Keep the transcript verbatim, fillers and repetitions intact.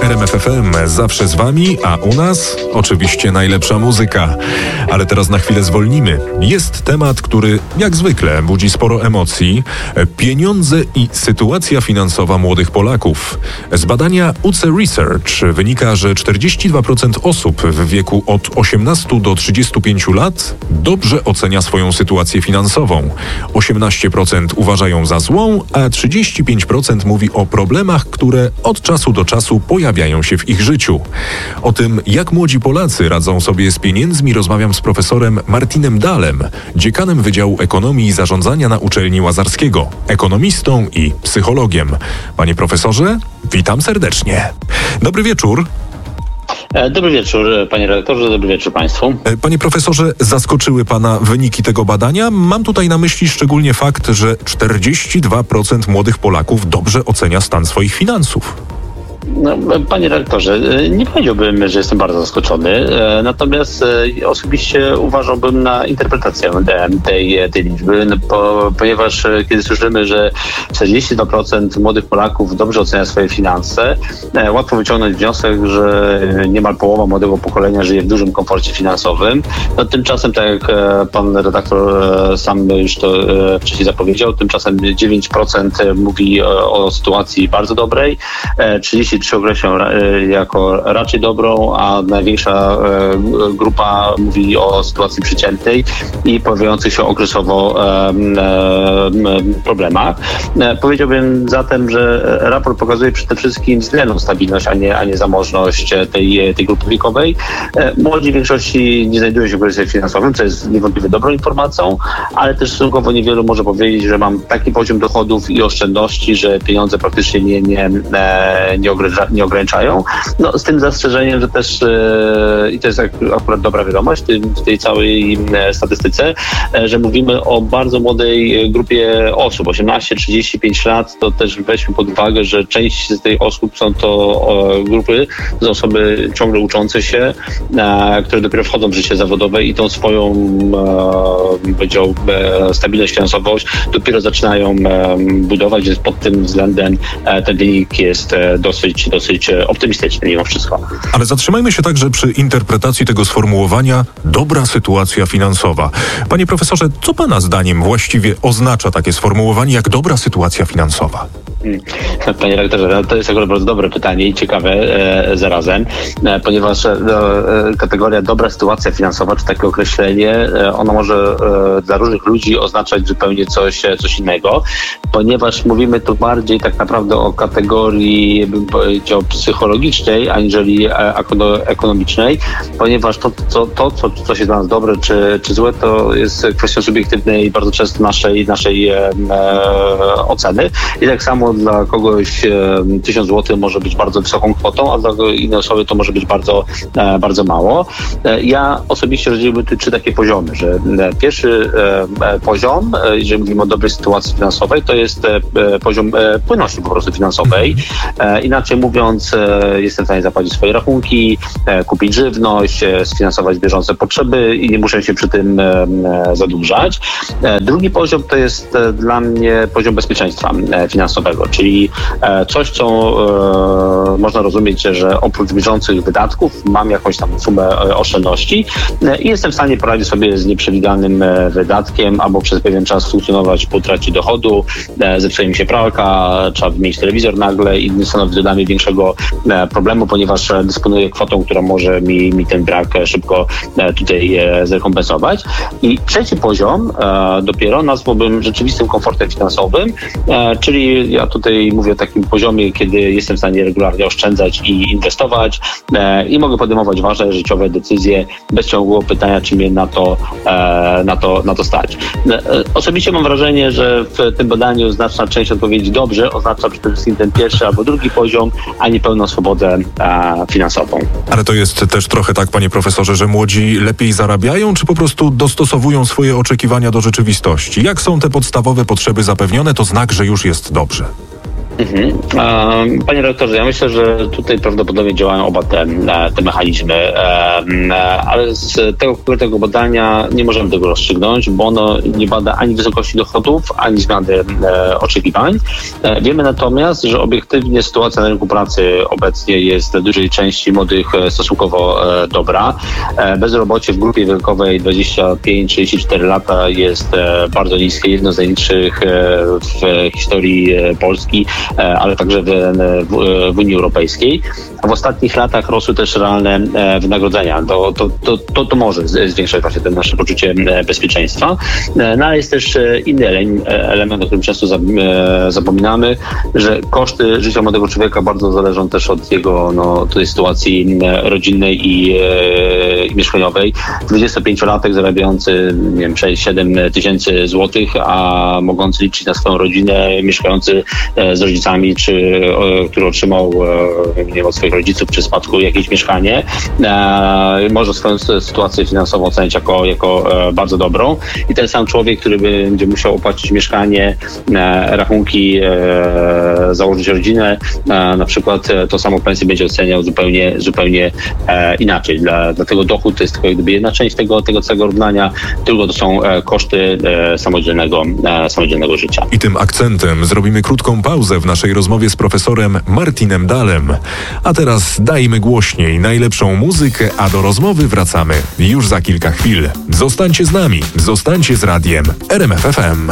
R M F F M zawsze z wami, a u nas oczywiście najlepsza muzyka. Ale teraz na chwilę zwolnimy. Jest temat, który jak zwykle budzi sporo emocji. Pieniądze i sytuacja finansowa młodych Polaków. Z badania U C Research wynika, że czterdzieści dwa procent osób w wieku od osiemnastu do trzydziestu pięciu lat dobrze ocenia swoją sytuację finansową. osiemnaście procent uważają za złą, a trzydzieści pięć procent mówi o problemach, które od czasu do czasu pojawiają się w ich życiu. O tym, jak młodzi Polacy radzą sobie z pieniędzmi, rozmawiam z profesorem Martinem Dahlem, dziekanem Wydziału Ekonomii i Zarządzania na Uczelni Łazarskiego, ekonomistą i psychologiem. Panie profesorze, witam serdecznie. Dobry wieczór. Dobry wieczór, panie redaktorze, dobry wieczór państwu. Panie profesorze, zaskoczyły pana wyniki tego badania? Mam tutaj na myśli szczególnie fakt, że czterdzieści dwa procent młodych Polaków dobrze ocenia stan swoich finansów. No, panie redaktorze, nie powiedziałbym, że jestem bardzo zaskoczony, natomiast osobiście uważałbym na interpretację tej, tej liczby, no, po, ponieważ kiedy słyszymy, że czterdzieści dwa procent młodych Polaków dobrze ocenia swoje finanse, łatwo wyciągnąć wniosek, że niemal połowa młodego pokolenia żyje w dużym komforcie finansowym. No, tymczasem, tak jak pan redaktor sam już to wcześniej zapowiedział, tymczasem dziewięć procent mówi o, o sytuacji bardzo dobrej, trzydzieści trzy procent określą jako raczej dobrą, a największa grupa mówi o sytuacji przeciętnej i pojawiających się okresowo problemach. Powiedziałbym zatem, że raport pokazuje przede wszystkim względną stabilność, a nie, a nie zamożność tej, tej grupy wiekowej. Młodzi w większości nie znajdują się w kryzysie finansowym, co jest niewątpliwie dobrą informacją, ale też stosunkowo niewielu może powiedzieć, że mam taki poziom dochodów i oszczędności, że pieniądze praktycznie nie, nie, nie ograniczają nie ograniczają. No, z tym zastrzeżeniem, że też e, i to jest akurat dobra wiadomość w, tym, w tej całej e, statystyce, e, że mówimy o bardzo młodej grupie osób, osiemnaście trzydzieści pięć lat, to też weźmy pod uwagę, że część z tych osób są to o, grupy, to osoby ciągle uczące się, e, które dopiero wchodzą w życie zawodowe i tą swoją e, powiedział, e, stabilność finansową dopiero zaczynają e, budować, więc pod tym względem e, ten wynik jest e, dosyć dosyć optymistyczny mimo wszystko. Ale zatrzymajmy się także przy interpretacji tego sformułowania dobra sytuacja finansowa. Panie profesorze, co pana zdaniem właściwie oznacza takie sformułowanie jak dobra sytuacja finansowa? Panie redaktorze, to jest akurat bardzo dobre pytanie i ciekawe e, zarazem, e, ponieważ e, kategoria dobra sytuacja finansowa, czy takie określenie, e, ono może e, dla różnych ludzi oznaczać zupełnie coś, coś innego, ponieważ mówimy tu bardziej tak naprawdę o kategorii, bym powiedział, psychologicznej, aniżeli e, ekonomicznej, ponieważ to, to, to co, co jest dla nas dobre czy, czy złe, to jest kwestią subiektywnej bardzo często naszej, naszej e, e, oceny. I tak samo dla kogoś e, tysiąc złotych może być bardzo wysoką kwotą, a dla innej osoby to może być bardzo, e, bardzo mało. E, ja osobiście rozdzieliłbym tu trzy takie poziomy, że e, pierwszy e, poziom, e, jeżeli mówimy o dobrej sytuacji finansowej, to jest e, poziom e, płynności po prostu finansowej. E, inaczej mówiąc, e, jestem w stanie zapłacić swoje rachunki, e, kupić żywność, e, sfinansować bieżące potrzeby i nie muszę się przy tym e, e, zadłużać. E, drugi poziom to jest e, dla mnie poziom bezpieczeństwa e, finansowego, czyli e, coś, co e, można rozumieć, że oprócz bieżących wydatków mam jakąś tam sumę e, oszczędności e, i jestem w stanie poradzić sobie z nieprzewidywalnym e, wydatkiem albo przez pewien czas funkcjonować po utracie dochodu, e, zepsuje mi się pralka, trzeba wymienić telewizor nagle i nie stanowi dla mnie większego e, problemu, ponieważ e, dysponuję kwotą, która może mi, mi ten brak e, szybko e, tutaj e, zrekompensować. I trzeci poziom e, dopiero nazwałbym rzeczywistym komfortem finansowym, e, czyli ja tutaj mówię o takim poziomie, kiedy jestem w stanie regularnie oszczędzać i inwestować e, i mogę podejmować ważne życiowe decyzje bez ciągłego pytania, czy mnie na to, e, na to, na to stać. E, osobiście mam wrażenie, że w tym badaniu znaczna część odpowiedzi dobrze oznacza przede wszystkim ten pierwszy albo drugi poziom, a nie pełną swobodę e, finansową. Ale to jest też trochę tak, panie profesorze, że młodzi lepiej zarabiają, czy po prostu dostosowują swoje oczekiwania do rzeczywistości? Jak są te podstawowe potrzeby zapewnione, to znak, że już jest dobrze. Mhm. Panie redaktorze, ja myślę, że tutaj prawdopodobnie działają oba te, te mechanizmy, ale z tego konkretnego badania nie możemy tego rozstrzygnąć, bo ono nie bada ani wysokości dochodów, ani zmiany oczekiwań. Wiemy natomiast, że obiektywnie sytuacja na rynku pracy obecnie jest dla dużej części młodych stosunkowo dobra. Bezrobocie w grupie wiekowej dwadzieścia pięć trzydzieści cztery lata jest bardzo niskie, jedno z najniższych w historii Polski, ale także w, w, w Unii Europejskiej. A w ostatnich latach rosły też realne wynagrodzenia. To, to, to, to, to może zwiększać właśnie to nasze poczucie bezpieczeństwa. No ale jest też inny element, o którym często zapominamy, że koszty życia młodego człowieka bardzo zależą też od jego no, tej sytuacji rodzinnej i, i mieszkaniowej. dwudziestopięciolatek zarabiający nie wiem, sześć siedem tysięcy złotych, a mogący liczyć na swoją rodzinę, mieszkający z rodzicami, czy który otrzymał nie wiem, od swoich rodziców przy spadku jakieś mieszkanie, e, może swoją sytuację finansową ocenić jako, jako e, bardzo dobrą i ten sam człowiek, który będzie musiał opłacić mieszkanie, e, rachunki, e, założyć rodzinę, e, na przykład e, to samo pensję będzie oceniał zupełnie, zupełnie e, inaczej. Dla, dlatego dochód to jest tylko gdyby jedna część tego, tego całego równania, tylko to są e, koszty e, samodzielnego, e, samodzielnego życia. I tym akcentem zrobimy krótką pauzę w naszej rozmowie z profesorem Martinem Dahlem. A teraz dajmy głośniej najlepszą muzykę, a do rozmowy wracamy już za kilka chwil. Zostańcie z nami, zostańcie z radiem R M F F M.